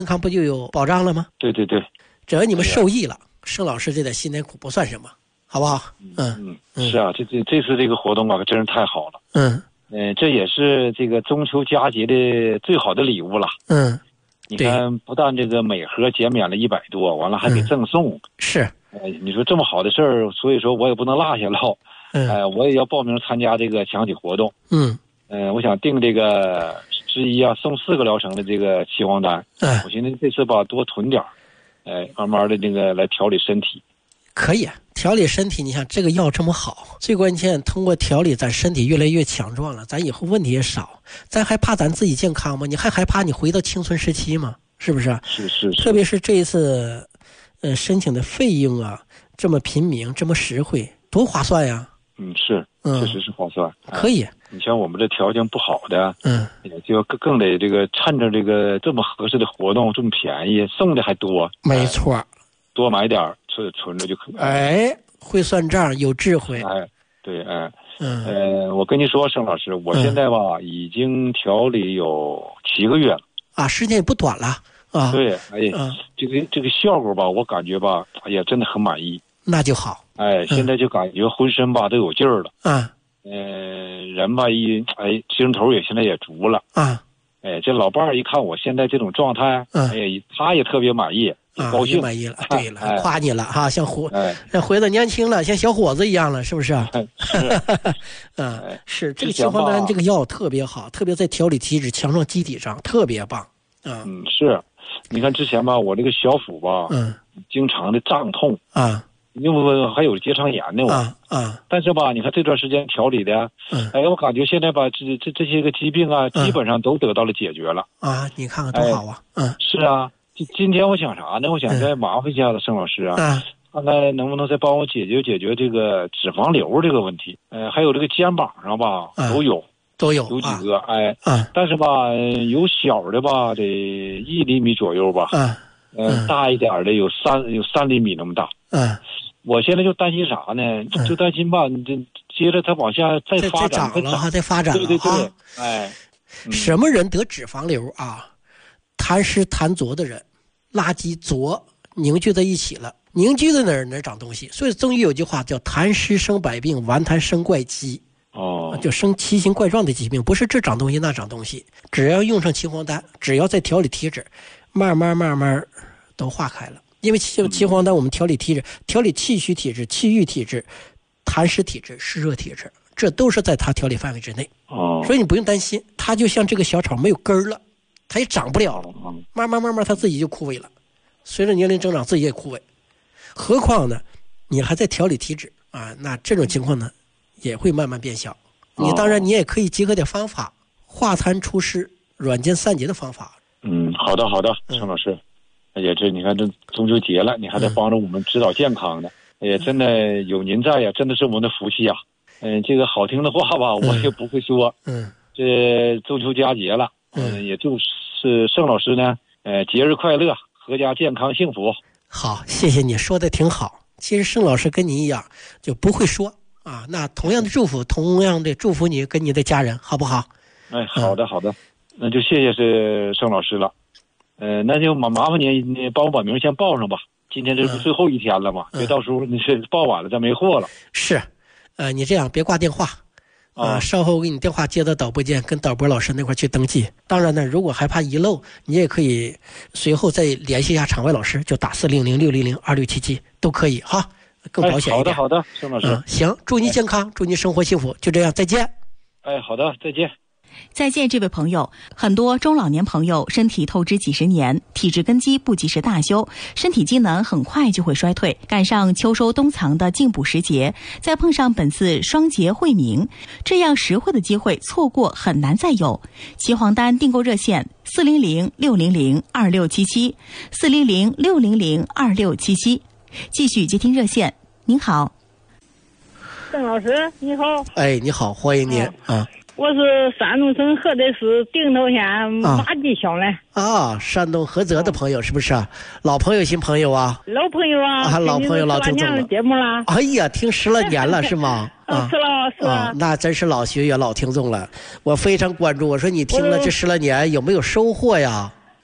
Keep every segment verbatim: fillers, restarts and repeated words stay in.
健康不就有保障了吗？ 对对对， 只要你们受益了，盛老师这点辛点苦不算什么，好不好？ 嗯嗯，是啊，这这这次这个活动啊，真是太好了。 嗯嗯、呃，这也是这个中秋佳节的最好的礼物了。 嗯， 你看，不但这个每盒减免了一百多，完了还给赠送。 嗯、是， 哎、呃，你说这么好的事儿，所以说我也不能落下了。 嗯， 哎、呃，我也要报名参加这个抢喜活动。 嗯。 嗯、呃，我想订这个之一啊，送四个疗程的这个期黄丹。 嗯， 我寻思这次吧多囤点儿，哎，慢慢的那个来调理身体。 可以调理身体，你想这个药这么好，最关键通过调理，咱身体越来越强壮了，咱以后问题也少。咱还怕咱自己健康吗？你还害怕你回到青春时期吗？是不是？ 是是是。 特别是这一次，呃，申请的费用啊，这么平民，这么实惠，多划算呀！ 嗯，是，确实是划算。 嗯、可以。 你像我们这条件不好的， 嗯， 也就更更得这个趁着这个这么合适的活动，这么便宜，送的还多。 没错，哎、 多买点存存着就可以。 哎，会算账，有智慧。 哎，对，哎， 嗯， 呃，我跟你说，盛老师，我现在吧、嗯、已经调理有七个月了。 啊，时间也不短了啊。 对，哎， 嗯、 这个这个效果吧，我感觉吧，哎呀，真的很满意。 那就好。 哎，现在就感觉浑身吧都有劲儿了。 嗯。 呃，人吧一哎，精神头也现在也足了。 啊。 哎，这老伴儿一看我现在这种状态， 嗯、 哎呀，他也特别满意， 啊、 高兴， 也满意了。对了， 哎、 夸你了哈，像回哎， 回到年轻了，像小伙子一样了，是不是？ 哎、是， 嗯、 哎， 是这个青黄丹这个药特别好，特别在调理体质、强壮机体上特别棒。啊、 嗯，是，你看之前吧，我这个小腹吧， 嗯， 经常的胀痛啊。 因为还有结肠炎呢，我啊啊！ 但是吧，你看这段时间调理的， 嗯， 哎，我感觉现在吧，这这这些个疾病啊，基本上都得到了解决了。 啊，你看看多好啊！ 哎、 嗯， 是啊，今今天我想啥呢？我想再麻烦一下子盛老师啊， 嗯、 看看能不能再帮我解决解决这个脂肪瘤这个问题。呃，还有这个肩膀上吧， 嗯、 都有， 都有， 有几个， 啊、 哎， 嗯， 但是吧，有小的吧，得一厘米左右吧， 嗯， 嗯、呃，大一点的有三有三厘米那么大， 嗯。 我现在就担心啥呢？就担心吧，你这接着它往下再发展， 再长了哈，再发展了， 对对对，哎， 嗯、什么人得脂肪瘤啊？痰湿痰浊的人，垃圾浊凝聚在一起了，凝聚在哪儿哪儿长东西。所以中医有句话叫“痰湿生百病，顽痰生怪疾”。 哦， 就生奇形怪状的疾病，不是这长东西那长东西。只要用上青黄丹，只要在调理体质，慢慢慢慢都化开了。因为青青黄丹我们调理体质，调理气虚体质、气郁体质、痰湿体质、湿热体质，这都是在它调理范围之内。 哦， 所以你不用担心，它就像这个小草没有根儿了，它也长不了了，慢慢慢慢它自己就枯萎了，随着年龄增长自己也枯萎。何况呢，你还在调理体质啊，那这种情况呢也会慢慢变小。你当然你也可以结合点方法，化痰除湿、软坚散结的方法。 嗯，好的好的，盛老师。哎呀，这你看这中秋节了，你还得帮着我们指导健康呢。哎呀，真的有您在呀，真的是我们的福气呀。嗯、呃，这个好听的话吧，我也不会说。嗯，这中秋佳节了，嗯、呃，也祝是盛老师呢，呃，节日快乐，阖家健康幸福。 好，谢谢你说的挺好。其实盛老师跟你一样，就不会说啊。那同样的祝福，同样的祝福你跟你的家人，好不好？ 哎，好的好的，那就谢谢是盛老师了。呃，那就麻麻烦你，你帮我把名先报上吧。今天这是最后一天了嘛，别、嗯、到时候你是报晚了再没货了。 是，呃，你这样别挂电话，啊、呃，稍后我给你电话接到导播间，跟导播老师那块去登记。当然呢，如果害怕遗漏，你也可以随后再联系一下场外老师，就打四零零六零零二六七七都可以哈，更保险一点。 哎、好的好的，盛老师、 嗯，行，祝你健康，祝你生活幸福，就这样，再见。 哎，好的，再见。 再见，这位朋友。很多中老年朋友身体透支几十年，体质根基不及时大修，身体机能很快就会衰退。赶上秋收冬藏的进补时节，再碰上本次双节惠民，这样实惠的机会错过很难再有。齐黄丹订购热线：四零零六零零二六七七，四零零六零零二六七七。继续接听热线。您好， 郑老师，你好。 哎，你好，欢迎您、哦、啊。 我是山东省菏泽市定陶县马季乡的啊，山东菏泽的朋友是不是？老朋友新朋友啊？ 老朋友啊， 啊老朋友老听众了。 节目了。 哎呀，听十来年了是吗？ 啊，是了是了、 啊，那真是老学员老听众了。我非常关注，我说你听了这十来年有没有收获呀？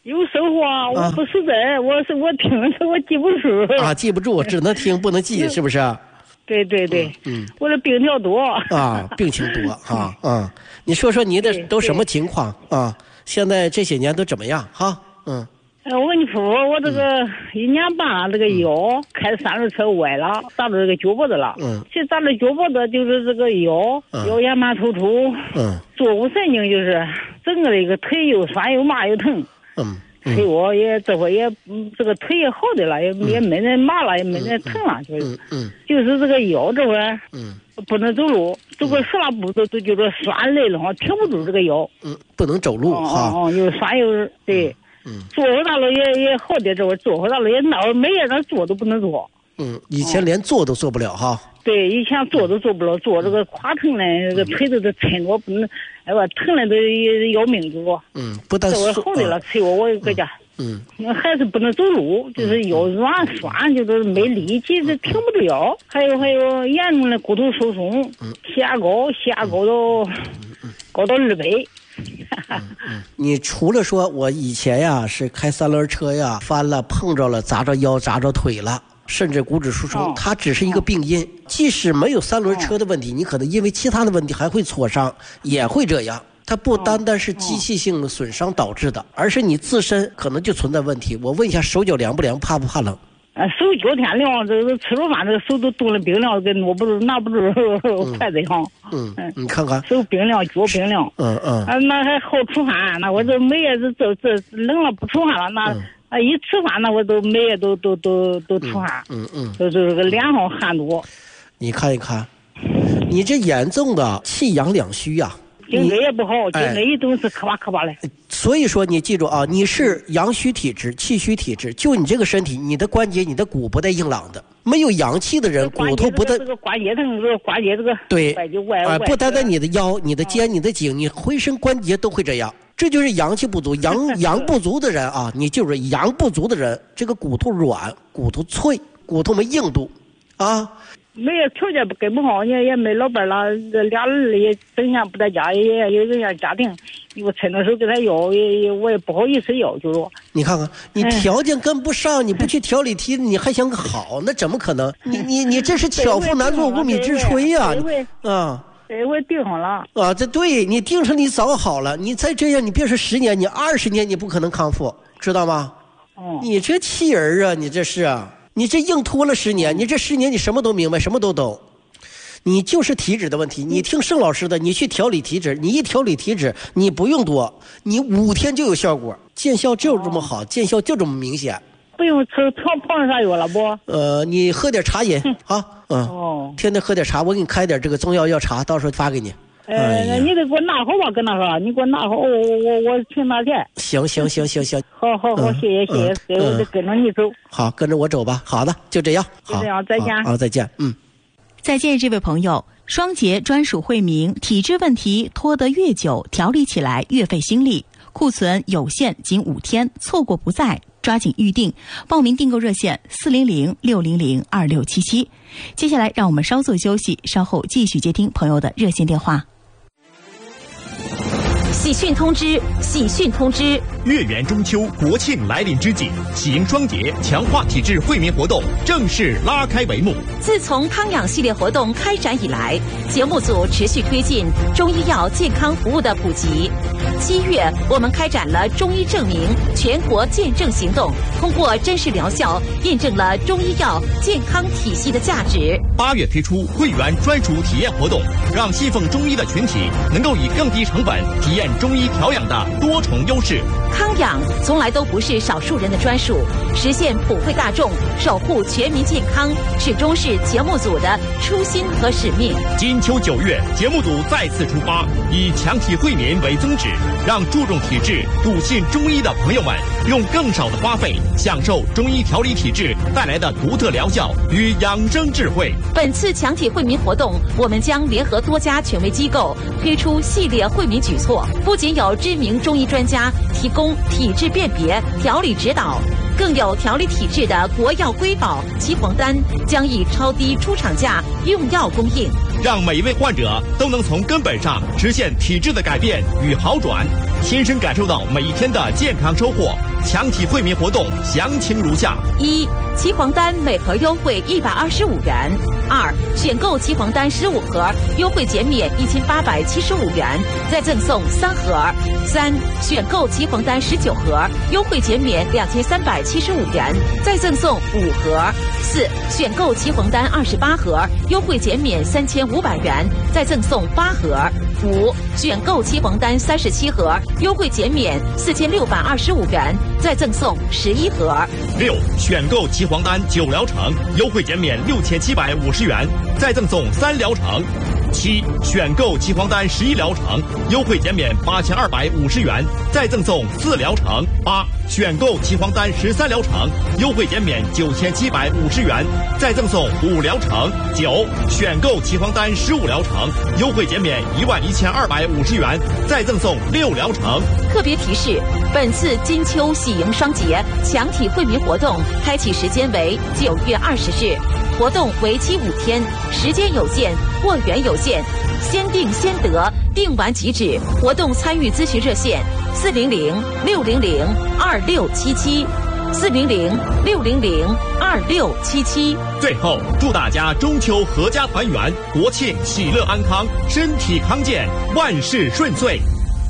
有时候啊，我不是在，我是我听着我记不住啊，记不住，只能听不能记，是不是？ 对对对， 嗯， 我这病条多啊，病情多啊啊！你说说你的都什么情况啊？现在这些年都怎么样？哈，嗯。 呃，我跟你说，我这个一年半了，这个腰开三轮车歪了，砸着这个脚脖子了。嗯，其实砸着脚脖子就是这个腰，嗯、腰间盘突出。嗯，坐骨神经就是整个的一个腿又酸又麻又疼。嗯。腿我也这会也，嗯，这个腿也好的了，也也没人麻了，也没人疼了，就是，嗯，就是这个腰这会儿，嗯，不能走路，走个十来步都都就是酸累了哈，挺不住这个腰， 嗯，不能走路哈， 哦，又酸又对，嗯，坐回大了也也好点，这会儿坐回大了也那会儿没人那坐都不能坐， 嗯，以前连坐都坐不了哈。 对，以前坐都坐不了，坐这个垮疼嘞，这个腿都都抻着，不能，哎吧，疼了都要命住。 嗯，不但这会好的了，腿我我搁家。嗯。还是不能走路，就是腰软酸，就是没力气，这挺不住腰。还有还有严重的骨头疏松，血压高，血压高到高到二百。 你除了说我以前呀是开三轮车呀翻了碰着了砸着腰砸着腿了。甚至骨质疏松，哦、它只是一个病因。哦、即使没有三轮车的问题，哦、你可能因为其他的问题还会挫伤，也会这样。它不单单是机械性的损伤导致的，哦、而是你自身可能就存在问题。我问一下，手脚凉不凉？怕不怕冷？ 呃，手脚天凉，这个吃了饭，这个手都冻了冰凉，跟握不住、拿不住筷子上。嗯嗯， 你看看， 手冰凉，脚冰凉。嗯嗯。啊，那还好出汗，那我这每夜这这这冷了不出汗了，那。嗯啊！一吃饭呢，我都每夜都都都都出汗，嗯嗯，嗯就就是个脸上汗多。 你看一看，你这严重的气阳两虚呀、啊， 颈椎也不好，颈椎一动是磕巴磕巴的。 所以说，你记住啊，你是阳虚体质、气虚体质，就你这个身体，你的关节、你的骨不带硬朗的。没有阳气的人，骨头不带这个关节疼，这个关节这个对，啊，不单单你的腰、你的肩、你的颈，你浑身关节都会这样。这就是阳气不足，阳阳不足的人啊，你就是阳不足的人，这个骨头软，骨头脆，骨头没硬度，啊， 没有条件跟不好，也也没老伴了，这俩人也整天不在家，也有人家家庭，我趁着手给他要，也也我也不好意思要，就说。 你看看，你条件跟不上，你不去调理体，你还想好，那怎么可能？你你你这是巧妇难做无米之炊呀，啊。 对，我定上了啊！这对你定上，你早好了。你再这样，你别说十年，你二十年你不可能康复，知道吗？哦，你这气人啊！你这是啊！你这硬拖了十年，你这十年你什么都明白，什么都懂。你就是体质的问题。你听盛老师的，你去调理体质，你一调理体质，你不用多，你五天就有效果，见效就这么好，见效就这么明显。 不用吃泡泡上啥药了不？ 呃，你喝点茶饮啊，嗯，哦，天天喝点茶，我给你开点这个中药药茶，到时候发给你。 呃，哎、你得给我拿好吧，跟他说，你给我拿好，我我我请拿钱。 行行行行行， 好好好，谢谢谢谢，我得跟着你走。 好，跟着我走吧。好的，就这样。 就这样，再见。 好，再见。嗯， 再见，这位朋友。双节专属惠民，体质问题拖得越久，调理起来越费心力。库存有限，仅五天，错过不再。抓紧预定，报名订购热线四零零六零零二六七七。接下来让我们稍作休息，稍后继续接听朋友的热线电话。 喜讯通知！喜讯通知！ 月圆中秋，国庆来临之际，喜迎双节强化体质惠民活动正式拉开帷幕。 自从康养系列活动开展以来，节目组持续推进中医药健康服务的普及。七月，我们开展了中医证明全国见证行动，通过真实疗效，验证了中医药健康体系的价值。 八月推出会员专属体验活动，让信奉中医的群体能够以更低成本体验中医调养的多重优势。 康养从来都不是少数人的专属，实现普惠大众，守护全民健康，始终是节目组的初心和使命。 金秋九月，节目组再次出发，以强体惠民为宗旨，让注重体质、笃信中医的朋友们用更少的花费，享受中医调理体质带来的独特疗效与养生智慧。 本次强体惠民活动，我们将联合多家权威机构推出系列惠民举措，不仅有知名中医专家提供体质辨别、调理指导，更有调理体质的国药瑰宝岐黄丹将以超低出厂价用药供应， 让每一位患者都能从根本上实现体质的改变与好转。 亲身感受到每一天的健康收获。强体惠民活动详情如下： 一、齐黄丹每盒优惠一百二十五元；二、选购齐黄丹十五盒，优惠减免一千八百七十五元，再赠送三盒；三、选购齐黄丹十九盒，优惠减免两千三百七十五元，再赠送五盒；四、选购齐黄丹二十八盒，优惠减免三千五百元，再赠送八盒；五、选购齐黄丹三十七盒，优惠减免四千六百二十五元，再赠送十一盒。 六、选购齐黄丹九疗程，优惠减免六千七百五十元，再赠送三疗程。七、选购齐黄丹十一疗程，优惠减免八千二百五十元，再赠送四疗程。八、选购齐黄丹十三疗程，优惠减免九千七百五十元，再赠送五疗程。九、选购齐黄丹十五疗程，优惠减免一万一千二百五十元，再赠送六疗程。 特别提示：本次金秋喜迎双节强体惠民活动开启时间为九月二十日，活动为期五天，时间有限，货源有限，先定先得，定完即止。活动参与咨询热线：四零零六零零二六七七，四零零六零零二六七七。 最后，祝大家中秋阖家团圆，国庆喜乐安康，身体康健，万事顺遂。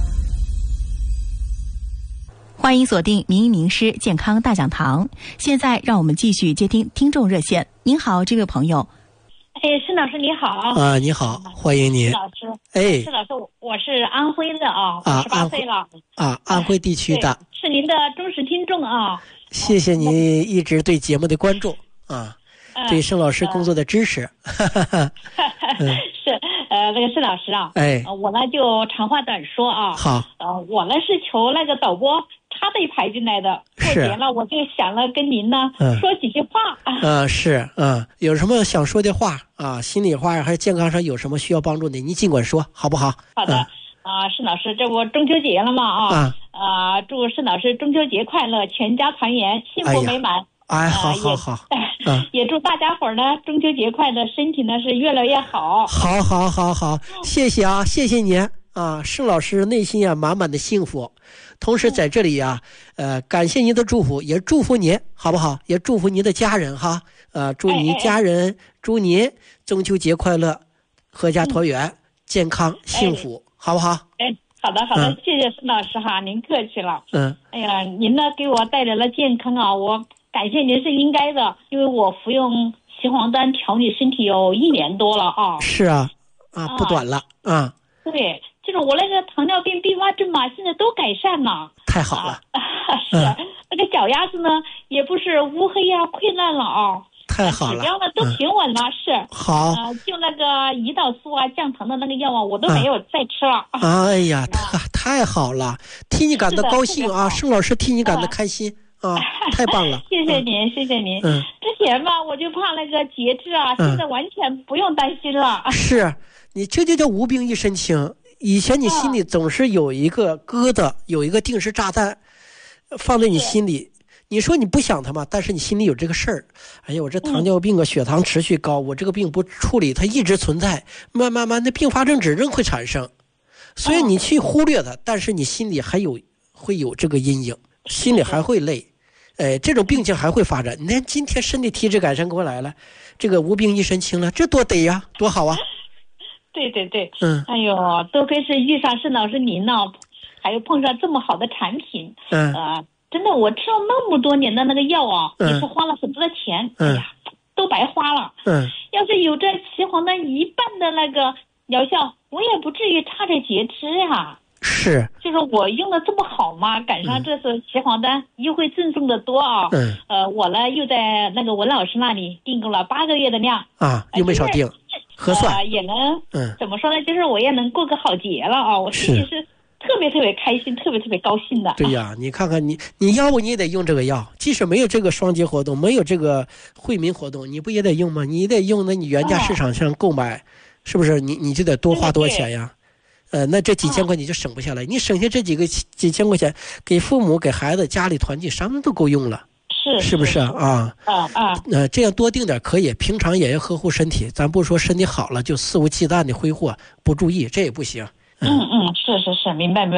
欢迎锁定名医名师健康大讲堂。现在让我们继续接听听众热线。您好，这位朋友。 哎，施老师你好。 啊，你好，欢迎您。 施老师， 哎， 施老师，我是安徽的啊，我十八岁了。 啊，安徽地区的， 是您的忠实听众啊。 谢谢您一直对节目的关注啊， 嗯、 对盛老师工作的支持。 嗯、是呃，那个施老师啊， 哎， 呃、我呢就长话短说啊。 好。 呃，我呢是求那个导播插队排进来的，过节了，我就想了跟您呢、嗯、说几句话。 啊、呃，是，嗯，有什么想说的话啊？心里话还是健康上有什么需要帮助的，你尽管说，好不好？ 好的。啊、嗯，施、呃、老师，这不中秋节了吗？啊，啊、呃，祝施老师中秋节快乐，全家团圆，幸福美满。 哎, 哎，好好好。 嗯，也祝大家伙儿呢中秋节快乐，身体呢是越来越好。 好，好，好，好，谢谢啊，谢谢您啊，盛老师内心啊满满的幸福。同时在这里呀、啊，呃，感谢您的祝福，也祝福您，好不好？也祝福您的家人哈，呃，祝您家人，哎哎祝您中秋节快乐，阖家团圆，嗯、健康幸福，哎、好不好？ 哎，好的，好的，嗯、谢谢施老师哈，您客气了。 嗯， 哎呀，您呢给我带来了健康啊，我感谢您是应该的，因为我服用齐黄丹调理身体有一年多了啊。 是啊，啊，不短了啊。 对。就是我那个糖尿病并发症嘛，现在都改善了， 太好了。 啊、是、嗯、那个脚丫子呢，也不是乌黑呀、溃烂了啊， 太好了。 指标呢都平稳了，嗯、是好。 呃，就那个胰岛素啊、降糖的那个药啊，我都没有再吃了。 啊、哎呀，太太好了，替你感到高兴啊，盛老师替你感到开心、嗯、啊，太棒了。 谢谢您，嗯、谢谢您。嗯，之前吧，我就怕那个节制啊，现在完全不用担心了。 嗯、是你这就叫无病一身轻。以前你心里总是有一个疙瘩，有一个定时炸弹放在你心里，你说你不想它嘛，但是你心里有这个事儿。哎呀，我这糖尿病啊，血糖持续高，我这个病不处理它一直存在，慢慢慢的并发症指仍会产生，所以你去忽略它，但是你心里还有会有这个阴影，心里还会累，哎，这种病情还会发展。你看今天身体体质改善过来了，这个无病一身轻了，这多得呀，多好啊。 对对对， 嗯， 哎呦，多亏是遇上盛老师您呢，还有碰上这么好的产品， 嗯， 呃，真的我吃了那么多年的那个药啊，嗯、也是花了很多的钱， 嗯、 哎呀，都白花了， 嗯， 要是有这齐黄丹一半的那个疗效，我也不至于差这节制呀。 是， 就是我用的这么好嘛，赶上这次齐黄丹优惠赠送的多啊， 嗯， 呃，我呢又在那个文老师那里订购了八个月的量啊，又没少订。核算、 呃、也能， 嗯， 怎么说呢？就是我也能过个好节了啊！我心里是特别特别开心，特别特别高兴的。 对呀，你看看你，你要不你也得用这个药，即使没有这个双节活动，没有这个惠民活动，你不也得用吗？你得用，那你原价市场上购买，哦、是不是？你你就得多花多钱呀？呃，那这几千块你就省不下来，哦、你省下这几个几千块钱，给父母、给孩子、家里团聚，什么都够用了。 是是不是啊？啊啊啊！ 呃，这样多定点可以，平常也要呵护身体。咱不说身体好了就肆无忌惮的挥霍，不注意这也不行。 嗯嗯，是是是，明白明白。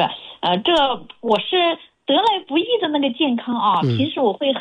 呃，这我是得来不易的那个健康啊，平时我会